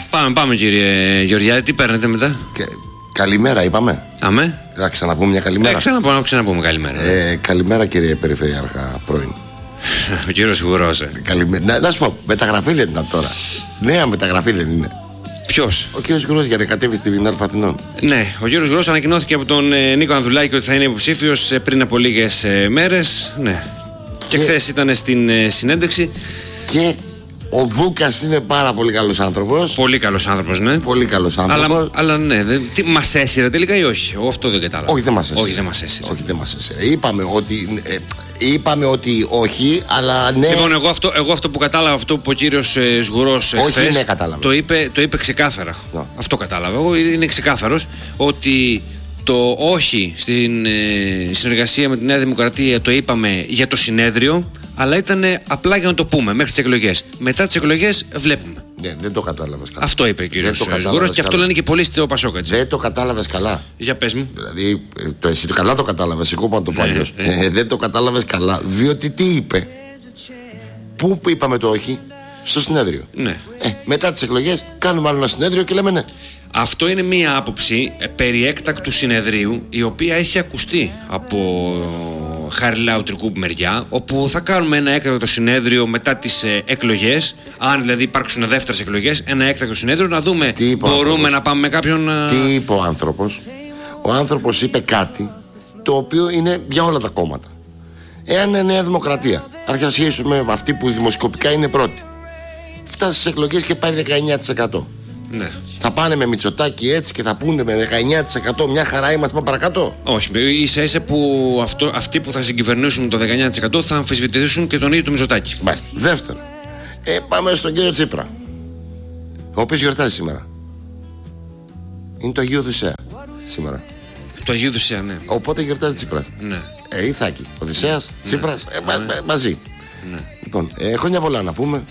Πάμε κύριε Γεωργιάδη, τι παίρνετε μετά? Καλημέρα είπαμε. Αμέ. Θα ξαναπούμε μια καλημέρα. Ξαναπούμε καλημέρα. Καλημέρα κύριε Περιφερειάρχα πρώην. Ο κύριος Γουρός. Καλημέρα. Να σου πω, μεταγραφή δεν ήταν τώρα. Νέα μεταγραφή δεν είναι? Ποιος? Ο κύριος Γουρός για να κατέβει στην Α' Αθηνών. Ναι, ο κύριος Γουρός ανακοινώθηκε από τον Νίκο Ανδρουλάκη ότι θα είναι υποψήφιος πριν από λίγες μέρες. Ναι. Και χθες ήταν στην συνέντευξη. Και ο Δούκας είναι πάρα πολύ καλός άνθρωπος. Πολύ καλός άνθρωπος, ναι. Πολύ καλός άνθρωπος. Αλλά ναι, μας έσυρε τελικά ή όχι? Εγώ αυτό δεν κατάλαβα. Όχι, δεν μας έσυρε. Όχι, δεν μας έσυρε. Είπαμε ότι όχι, αλλά ναι. Λοιπόν, εγώ αυτό που κατάλαβα, αυτό που ο κύριος Σγουρός χθες, ναι, κατάλαβα. Το είπε ξεκάθαρα. Αυτό κατάλαβα. Εγώ είναι ξεκάθαρος ότι το όχι στην συνεργασία με τη Νέα Δημοκρατία το είπαμε για το συνέδριο, αλλά ήταν απλά για να το πούμε μέχρι τις εκλογές. Μετά τις εκλογές βλέπουμε. Ναι, δεν το κατάλαβες καλά. Αυτό είπε ο κύριος Σγουρός και αυτό λένε και πολλοί στο Πασόκ, έτσι. Δεν το κατάλαβες καλά. Για πες μου. Δηλαδή, εσύ καλά το κατάλαβες. Εγώ πάνω το πω αλλιώς. Δεν το κατάλαβες καλά. Διότι τι είπε? Πού είπαμε το όχι? Στο συνέδριο. Ναι. Μετά τις εκλογές κάνουμε άλλο ένα συνέδριο και λέμε ναι. Αυτό είναι μία άποψη περί έκτακτου συνεδρίου, η οποία έχει ακουστεί από Χαριλάου Τρικούπη μεριά, όπου θα κάνουμε ένα έκτακτο συνέδριο μετά τις εκλογές. Αν δηλαδή υπάρξουν δεύτερες εκλογές, ένα έκτακτο συνέδριο να δούμε μπορούμε να πάμε με κάποιον. Τι είπε ο άνθρωπος? Ο άνθρωπος είπε κάτι το οποίο είναι για όλα τα κόμματα. Εάν είναι Νέα Δημοκρατία αρχίσουμε με αυτή που δημοσκοπικά είναι πρώτη, φτάσει στις εκλογές και πάρει 19%. Ναι. Θα πάνε με Μητσοτάκη έτσι και θα πούνε με 19% μια χαρά είμαστε, πάμε παρακάτω? Όχι. Ίσα που αυτοί που θα συγκυβερνήσουν το 19% θα αμφισβητήσουν και τον ίδιο του Μητσοτάκη. Μάλιστα. Δεύτερο, πάμε στον κύριο Τσίπρα, ο οποίος γιορτάζει σήμερα. Είναι το Αγίου Οδυσσέα σήμερα. Το Αγίου Οδυσσέα, ναι. Οπότε γιορτάζει Τσίπρας. Ναι. Ιθάκη, Οδυσσέας, Τσίπρας, μαζί. Ναι. Λοιπόν, χρόνια πολλά να πούμε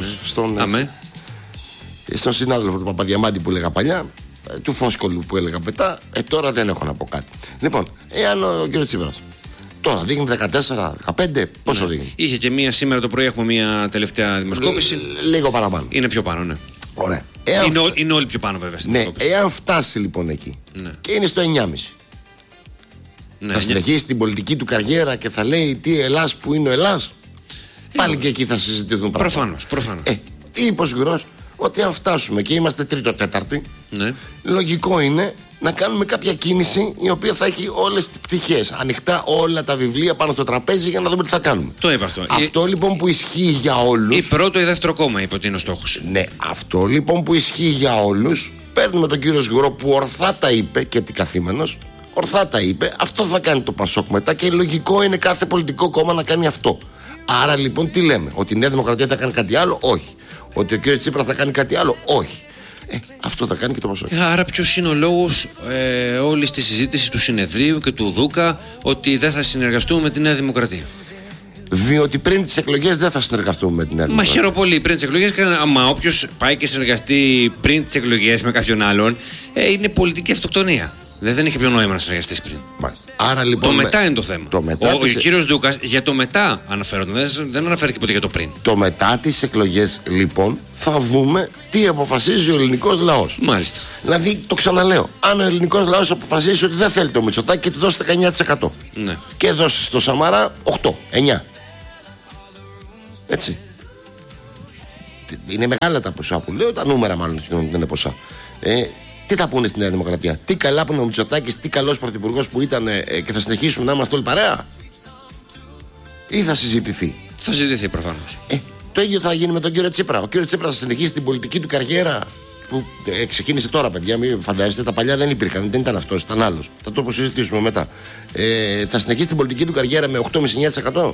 στον συνάδελφο του Παπαδιαμάντη που έλεγα παλιά, του Φόσκολου που έλεγα μετά, τώρα δεν έχω να πω κάτι. Λοιπόν, εάν ο κ. Τσίπρας τώρα δείχνει 14-15, πόσο δείχνει? Είχε και μία σήμερα το πρωί, έχουμε μία τελευταία δημοσκόπηση. Λίγο παραπάνω. Είναι πιο πάνω, ναι. Ωραία. Είναι όλοι πιο πάνω, βέβαια. Ναι, εάν φτάσει λοιπόν εκεί και είναι στο 9,5, θα συνεχίσει την πολιτική του καριέρα και θα λέει τι Ελλάς που είναι ο Ελλάς? Πάλι και εκεί θα συζητηθούν πράγματα. Προφανώς. Είπε ο Σγουρός ότι αν φτάσουμε και είμαστε τρίτο-τέταρτη, λογικό είναι να κάνουμε κάποια κίνηση η οποία θα έχει όλες τις πτυχές, ανοιχτά όλα τα βιβλία πάνω στο τραπέζι για να δούμε τι θα κάνουμε. Το είπα αυτό. Αυτό λοιπόν που ισχύει για όλους. Ή πρώτο ή δεύτερο κόμμα είπε ότι είναι ο στόχος. Ναι, αυτό λοιπόν που ισχύει για όλους. Παίρνουμε τον κύριο Σγουρό που ορθά τα είπε και τι καθήμενος. Ορθά τα είπε, αυτό θα κάνει το Πασόκ μετά και λογικό είναι κάθε πολιτικό κόμμα να κάνει αυτό. Άρα λοιπόν τι λέμε? Ότι η Νέα Δημοκρατία θα κάνει κάτι άλλο? Όχι. Ότι ο κ. Τσίπρα θα κάνει κάτι άλλο? Όχι. Αυτό θα κάνει και το Πασόκ. Άρα ποιος είναι ο λόγος όλης της συζήτησης του συνεδρίου και του Δούκα ότι δεν θα συνεργαστούμε με τη Νέα Δημοκρατία? Διότι πριν τις εκλογές δεν θα συνεργαστούμε με την Νέα Δημοκρατία. Μα χαίρομαι πολύ πριν τις εκλογές. Μα όποιος πάει και συνεργαστεί πριν τις εκλογές με κάποιον άλλον, είναι πολιτική αυτοκτονία. Δεν έχει πιο νόημα να συνεργαστείς πριν. Άρα, λοιπόν, το μετά είναι το θέμα. Ο κύριος Δούκας για το μετά αναφέρονταν, δεν αναφέρθηκε ποτέ για το πριν. Το μετά τις εκλογές λοιπόν θα δούμε τι αποφασίζει ο ελληνικός λαός. Μάλιστα. Δηλαδή το ξαναλέω, αν ο ελληνικός λαός αποφασίσει ότι δεν θέλει το Μητσοτάκη και του δώσει 19%, ναι, και δώσει στο Σαμαρά 8-9, έτσι, είναι μεγάλα τα ποσά που λέω, τα νούμερα μάλλον δεν είναι ποσά. Τι θα πούνε στη Νέα Δημοκρατία? Τι καλά που είναι ο Μητσοτάκης, τι καλός πρωθυπουργός που ήταν και θα συνεχίσουμε να είμαστε όλοι παρέα? Ή θα συζητηθεί? Θα συζητηθεί προφανώς. Το ίδιο θα γίνει με τον κύριο Τσίπρα. Ο κύριος Τσίπρα θα συνεχίσει την πολιτική του καριέρα που ξεκίνησε τώρα, παιδιά. Μην φαντάζεστε, τα παλιά δεν υπήρχαν, δεν ήταν αυτός, ήταν άλλος. Θα το συζητήσουμε μετά. Θα συνεχίσει την πολιτική του καριέρα με 8,5-9%?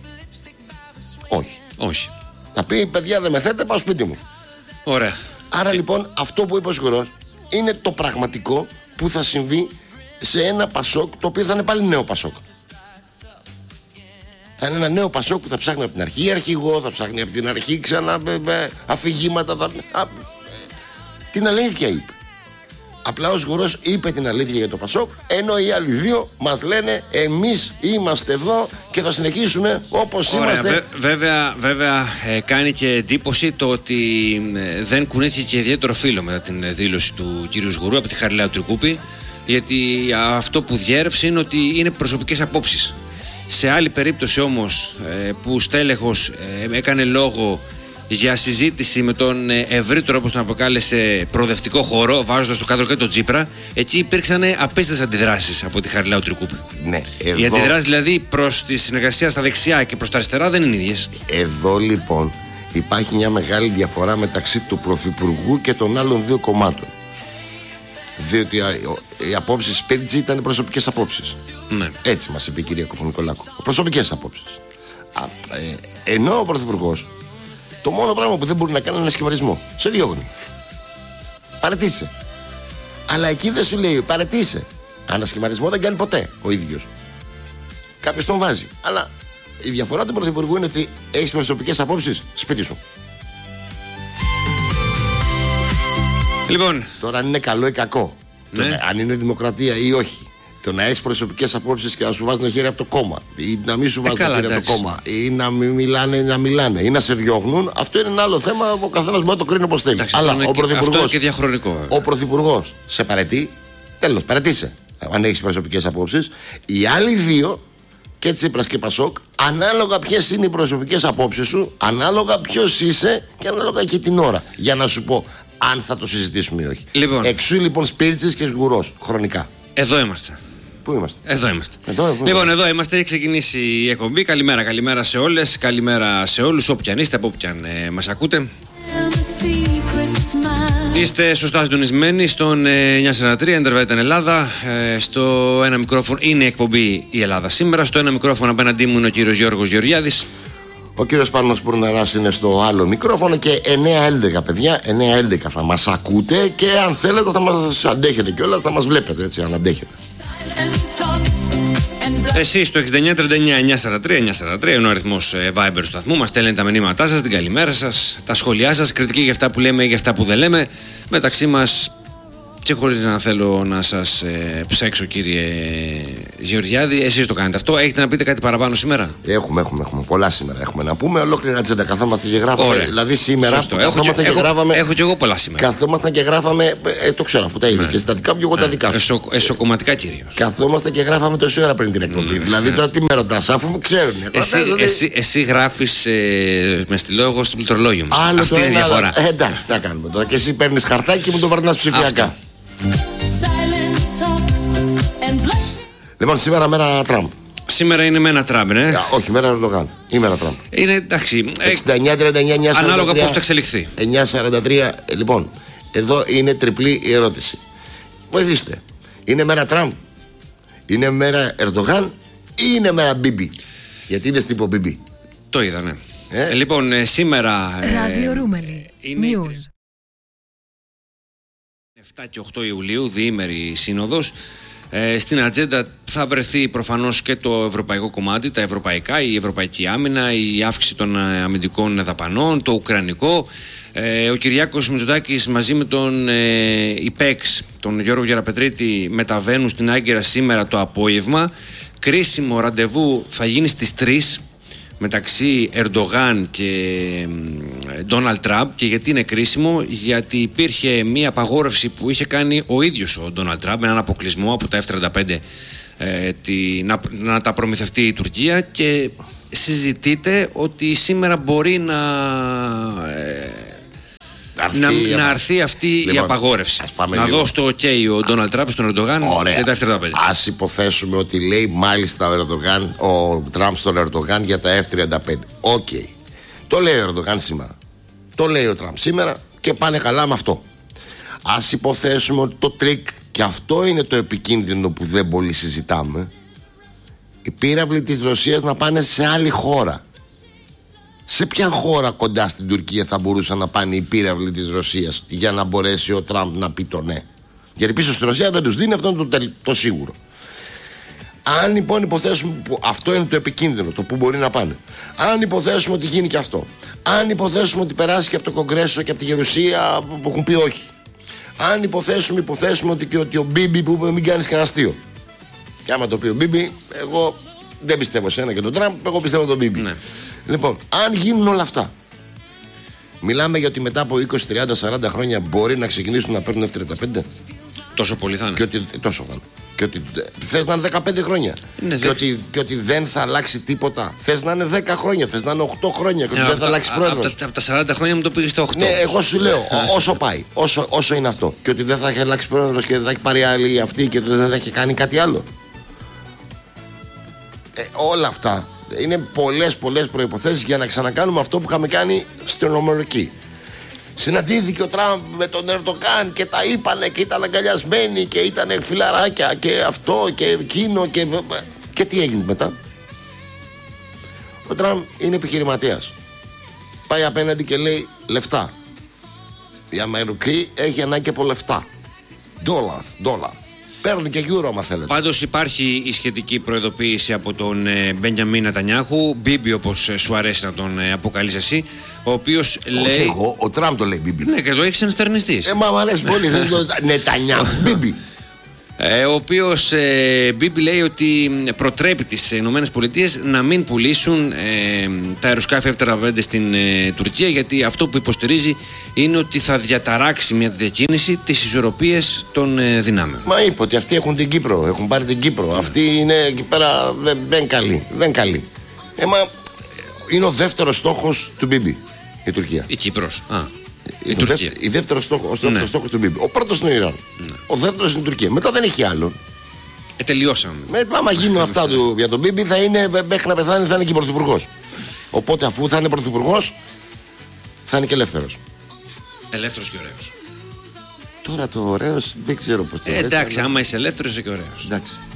Όχι. Θα πει, παιδιά, δεν με θέτε, πάω σπίτι μου. Ωραία. Άρα λοιπόν αυτό που είπε ο Σγουρός είναι το πραγματικό που θα συμβεί σε ένα Πασόκ το οποίο θα είναι πάλι νέο Πασόκ. Θα είναι ένα νέο Πασόκ που θα ψάχνει από την αρχή αρχηγό, θα ψάχνει από την αρχή ξανά αφηγήματα. Την αλήθεια είπε. Απλά ο Σγουρός είπε την αλήθεια για το Πασόκ, ενώ οι άλλοι δύο μας λένε εμείς είμαστε εδώ και θα συνεχίσουμε όπως είμαστε. Βέβαια κάνει και εντύπωση το ότι δεν κουνήθηκε και ιδιαίτερο φύλλο μετά την δήλωση του κύριου Σγουρού από τη Χαριλάου Τρικούπη, γιατί αυτό που διέρευσε είναι ότι είναι προσωπικές απόψεις. Σε άλλη περίπτωση όμως που στέλεχος έκανε λόγο για συζήτηση με τον ευρύτερο, όπως τον αποκάλεσε, προοδευτικό χώρο, βάζοντας στο κάδρο και τον Τσίπρα, εκεί υπήρξαν απίστευτες αντιδράσεις από τη Χαριλάου Τρικούπη. Ναι, εδώ... Οι αντιδράσεις δηλαδή προς τη συνεργασία στα δεξιά και προς τα αριστερά δεν είναι ίδιες. Εδώ λοιπόν υπάρχει μια μεγάλη διαφορά μεταξύ του Πρωθυπουργού και των άλλων δύο κομμάτων. Διότι οι απόψεις Σπίρτζη ήταν προσωπικές απόψεις. Ναι. Έτσι μας είπε η κυρία Κοφωνικολάκου. Προσωπικές απόψεις. Ενώ ο Πρωθυπουργός το μόνο πράγμα που δεν μπορεί να κάνει είναι ένα σχηματισμό. Σε διώχνει. Παρετήσε. Αλλά εκεί δεν σου λέει παρετήσε. Ανασχηματισμό δεν κάνει ποτέ ο ίδιος. Κάποιος τον βάζει. Αλλά η διαφορά του Πρωθυπουργού είναι ότι έχεις προσωπικές απόψεις σπίτι σου. Λοιπόν. Τώρα αν είναι καλό ή κακό, Ναι. αν είναι δημοκρατία ή όχι, το να έχεις προσωπικές απόψεις και να σου βάζουν χέρι από το κόμμα, ή να μην σου βάζουν χέρι από το κόμμα, ή να μην μιλάνε, ή να σε διώχνουν, αυτό είναι ένα άλλο θέμα. Ο καθένας μπορεί να το κρίνει όπως θέλει. Εντάξει, αλλά αυτό είναι και διαχρονικό. Ο Πρωθυπουργός σε παρετεί, τέλος, παρετήσε. Αν έχεις προσωπικές απόψεις, οι άλλοι δύο, και Τσίπρας και Πασόκ, ανάλογα ποιες είναι οι προσωπικές απόψεις σου, ανάλογα ποιος είσαι και ανάλογα και την ώρα. Για να σου πω αν θα το συζητήσουμε ή όχι. Λοιπόν. Εξού λοιπόν Σπίρτσης και Σγουρός χρονικά. Εδώ είμαστε. Πού είμαστε? Εδώ είμαστε. Λοιπόν, εδώ είμαστε. Έχει ξεκινήσει η εκπομπή. Καλημέρα σε όλες. Καλημέρα σε όλους. Όποιαν είστε, από όποιαν μας ακούτε. Είστε σωστά συντονισμένοι στον 943 Εντερβέτεν Ελλάδα. Στο ένα μικρόφωνο είναι η εκπομπή Η Ελλάδα Σήμερα. Στο ένα μικρόφωνο απέναντί μου είναι ο κύριος Γιώργος Γεωργιάδης. Ο κύριος Πάνος Μπουρναράς είναι στο άλλο μικρόφωνο και 9-11 παιδιά, 9-11 θα μας ακούτε και αν θέλετε θα μας αντέχετε κιόλας, θα μας βλέπετε έτσι αν αντέχετε. Εσείς στο 6939-943 είναι ο αριθμός Viber του σταθμού. Μας στέλνετε τα μηνύματά σας, την καλημέρα σας, τα σχόλιά σας, κριτική για αυτά που λέμε ή για αυτά που δεν λέμε. Μεταξύ μας και χωρίς να θέλω να σας ψέξω, κύριε Γεωργιάδη, εσείς το κάνετε αυτό. Έχετε να πείτε κάτι παραπάνω σήμερα? Έχουμε πολλά σήμερα. Έχουμε να πούμε ολόκληρη ατζέντα. Καθόμαστε και γράφαμε. Ωραία. Δηλαδή σήμερα καθόμασταν και γράφαμε. Έχω και εγώ πολλά σήμερα. Καθόμασταν και γράφαμε. Το ξέρω, αφού τα είδες και στα δικά μου και εγώ τα δικά σου. Εσωκομματικά κυρίως. Καθόμασταν και γράφαμε τόση ώρα πριν την εκπομπή. Δηλαδή τώρα τι με ρωτάς, αφού μου ξέρουν. Εσύ γράφεις με στυλό, εγώ στο πληκτρολόγιο μου. Αυτή είναι η διαφορά. Εντάξει, τι να κάνουμε τώρα. Και εσύ παίρνεις χαρτάκι και μου το περνάς ψηφιακά. Λοιπόν, σήμερα μέρα Τραμπ. Σήμερα είναι μέρα Τραμπ, ναι. Όχι, μέρα Ερντογάν. Ή μέρα Τραμπ. Είναι εντάξει. 69-39-943. Ανάλογα πώς θα εξελιχθεί. 9-43. Λοιπόν, εδώ είναι τριπλή η ερώτηση. Βοηθήστε. Είναι μέρα Τραμπ, είναι μέρα Ερντογάν ή είναι μέρα Μπίμπι? Γιατί είδες τύπο Μπίμπι? Το είδα, ναι. Λοιπόν, σήμερα. Ράδιο Ρούμελι. News. 7 και 8 Ιουλίου, διήμερη σύνοδος. Στην ατζέντα θα βρεθεί προφανώς και το ευρωπαϊκό κομμάτι, τα ευρωπαϊκά, η ευρωπαϊκή άμυνα, η αύξηση των αμυντικών δαπανών, το ουκρανικό. Ο Κυριάκος Μητσοτάκης μαζί με τον ΙΠΕΞ, τον Γιώργο Γεραπετρίτη, μεταβαίνουν στην Άγκυρα σήμερα το απόγευμα. Κρίσιμο ραντεβού θα γίνει στις 3 μεταξύ Ερντογάν και Ντόναλντ Τραμπ. Και γιατί είναι κρίσιμο? Γιατί υπήρχε μια απαγόρευση που είχε κάνει ο ίδιος ο Ντόναλντ Τραμπ, έναν αποκλεισμό από τα F-35 να τα προμηθευτεί η Τουρκία, και συζητείται ότι σήμερα μπορεί να αρθεί αυτή η απαγόρευση. Να δώσει το OK ο Ντόναλντ Τραμπ στον Ερντογάν για τα F-35. Ας υποθέσουμε ότι λέει μάλιστα ο Τραμπ στον Ερντογάν για τα F-35. Οκ. Το λέει ο Ερντογάν σήμερα. Το λέει ο Τραμπ σήμερα και πάνε καλά με αυτό. Ας υποθέσουμε ότι το τρίκ, και αυτό είναι το επικίνδυνο που δεν πολύ συζητάμε, οι πύραυλοι της Ρωσίας να πάνε σε άλλη χώρα. Σε ποια χώρα κοντά στην Τουρκία θα μπορούσαν να πάνε οι πύραυλοι της Ρωσίας για να μπορέσει ο Τραμπ να πει το ναι? Γιατί πίσω στη Ρωσία δεν τους δίνει, αυτό είναι το σίγουρο. Αν λοιπόν υποθέσουμε, που αυτό είναι το επικίνδυνο, το που μπορεί να πάνε, αν υποθέσουμε ότι γίνει και αυτό, αν υποθέσουμε ότι περάσει και από το Κογκρέσο και από τη Γερουσία που έχουν πει όχι, Αν υποθέσουμε ότι ο Μπίμπι που είπε μην κάνεις κανένα αστείο. Και άμα το πει ο Μπίμπι, εγώ δεν πιστεύω σένα και τον Τραμπ, εγώ πιστεύω τον Μπίμπι. Ναι. Λοιπόν, αν γίνουν όλα αυτά, μιλάμε για ότι μετά από 20, 30, 40 χρόνια μπορεί να ξεκινήσουν να παίρνουν F-35. Τόσο πολύ θα είναι. Και ότι, τόσο θα είναι. Και ότι θες να είναι 15 χρόνια. Και ότι δεν θα αλλάξει τίποτα. Θες να είναι 10 χρόνια, θες να είναι 8 χρόνια. Και ότι δεν θα αλλάξει πρόεδρος. Από τα 40 χρόνια μου το πήγες στα 8. Ναι, εγώ σου λέω, όσο πάει, όσο είναι αυτό. Και ότι δεν θα έχει αλλάξει πρόεδρος και δεν θα έχει πάρει άλλη αυτή και ότι δεν θα έχει κάνει κάτι άλλο. Όλα αυτά είναι πολλές προϋποθέσεις για να ξανακάνουμε αυτό που είχαμε κάνει στην Αμερική. Συναντήθηκε ο Τραμπ με τον Ερντογάν και τα είπανε και ήταν αγκαλιασμένοι και ήταν φιλαράκια και αυτό και εκείνο και τι έγινε μετά? Ο Τραμπ είναι επιχειρηματίας. Πάει απέναντι και λέει λεφτά. Η Αμερική έχει ανάγκη από λεφτά. Δόλαρ. Παίρνει και γιούρο, άμα θέλετε. Πάντως υπάρχει η σχετική προειδοποίηση από τον Μπένιαμιν Νετανιάχου, Μπίμπι όπως σου αρέσει να τον αποκαλείς εσύ, ο οποίος λέει. Όχι εγώ, ο Τραμπ το λέει Μπίμπι. Ναι, και το έχεις ενστερνιστείς. Μα μου αρέσει πολύ, δεν το Νετανιάχου, Μπίμπι. Ο οποίος Μπίμπι λέει ότι προτρέπει τις ΗΠΑ να μην πουλήσουν τα αεροσκάφη F-35 στην Τουρκία, γιατί αυτό που υποστηρίζει είναι ότι θα διαταράξει μια διακίνηση τις ισορροπίες των δυνάμεων. Μα είπε ότι αυτοί έχουν την Κύπρο, έχουν πάρει την Κύπρο. Αυτοί είναι εκεί πέρα δεν καλή. Μα είναι ο δεύτερος στόχος του Μπίμπι, η Τουρκία. Η Κύπρος. Η δεύτερος στόχος του Μπίμπι. Ο πρώτος είναι ο Ιράν. Ναι. Ο δεύτερος είναι η Τουρκία. Μετά δεν έχει άλλο. Τελειώσαμε. Άμα γίνουν αυτά για τον Μπίμπι, θα είναι μέχρι να πεθάνει, θα είναι και πρωθυπουργός. Οπότε αφού θα είναι πρωθυπουργός, θα είναι και ελεύθερος. Ελεύθερος και ωραίος. Τώρα το ωραίος δεν ξέρω πώς το εντάξει, άμα είσαι ελεύθερος είσαι και ωραίος. Εντάξει.